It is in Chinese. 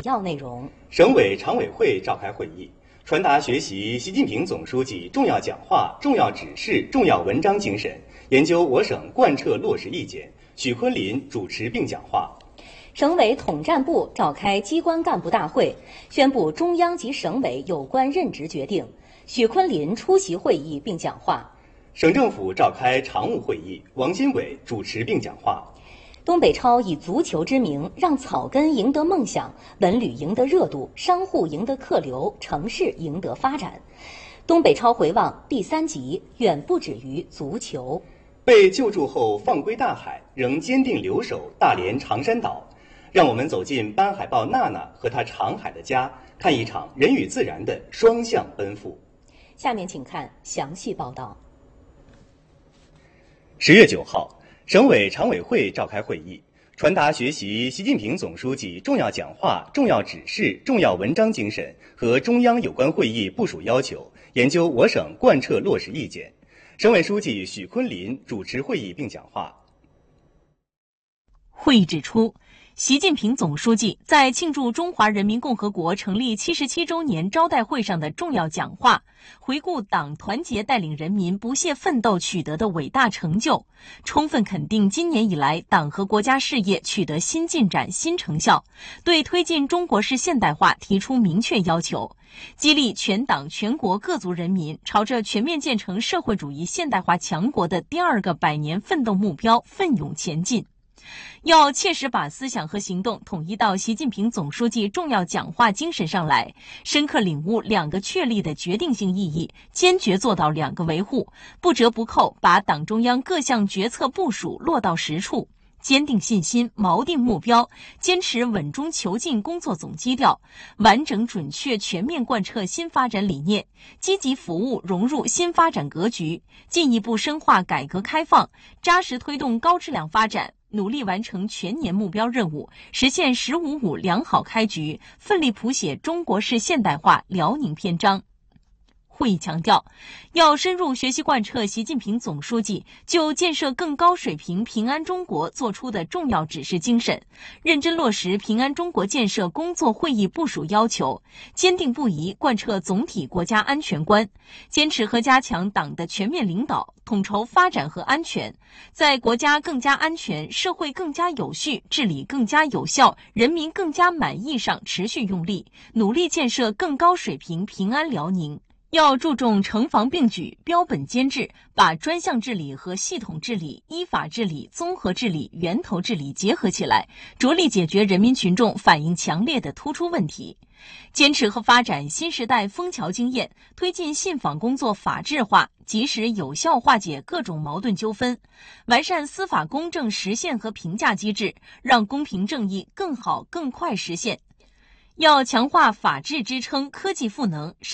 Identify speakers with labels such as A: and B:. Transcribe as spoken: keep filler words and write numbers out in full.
A: 要内容。
B: 省委常委会召开会议，传达学习习近平总书记重要讲话、重要指示、重要文章精神，研究我省贯彻落实意见。许昆林主持并讲话。
A: 省委统战部召开机关干部大会，宣布中央及省委有关任职决定。许昆林出席会议并讲话。
B: 省政府召开常务会议，王新伟主持并讲话。
A: 东北超以足球之名，让草根赢得梦想，文旅赢得热度，商户赢得客流，城市赢得发展。东北超回望第三集，远不止于足球。
B: 被救助后放归大海，仍坚定留守大连长山岛。让我们走进斑海豹娜娜和她长海的家，看一场人与自然的双向奔赴。
A: 下面请看详细报道。
B: 十月九号，省委常委会召开会议，传达学习习近平总书记重要讲话、重要指示、重要文章精神和中央有关会议部署要求，研究我省贯彻落实意见。省委书记许昆林主持会议并讲话。
C: 会议指出，习近平总书记在庆祝中华人民共和国成立七十七周年招待会上的重要讲话，回顾党团结带领人民不懈奋斗取得的伟大成就，充分肯定今年以来党和国家事业取得新进展、新成效，对推进中国式现代化提出明确要求，激励全党全国各族人民朝着全面建成社会主义现代化强国的第二个百年奋斗目标奋勇前进。要切实把思想和行动统一到习近平总书记重要讲话精神上来，深刻领悟两个确立的决定性意义，坚决做到两个维护，不折不扣把党中央各项决策部署落到实处，坚定信心，锚定目标，坚持稳中求进工作总基调，完整准确全面贯彻新发展理念，积极服务融入新发展格局，进一步深化改革开放，扎实推动高质量发展，努力完成全年目标任务，实现“十五五”良好开局，奋力谱写中国式现代化辽宁篇章。会议强调，要深入学习贯彻习近平总书记就建设更高水平平安中国作出的重要指示精神，认真落实平安中国建设工作会议部署要求，坚定不移贯彻总体国家安全观，坚持和加强党的全面领导，统筹发展和安全，在国家更加安全、社会更加有序、治理更加有效、人民更加满意上持续用力，努力建设更高水平平安辽宁。要注重城防并举、标本兼治，把专项治理和系统治理、依法治理、综合治理、源头治理结合起来，着力解决人民群众反映强烈的突出问题。坚持和发展新时代枫桥经验，推进信访工作法治化，及时有效化解各种矛盾纠纷，完善司法公正实现和评价机制，让公平正义更好更快实现。要强化法治支撑、科技赋能。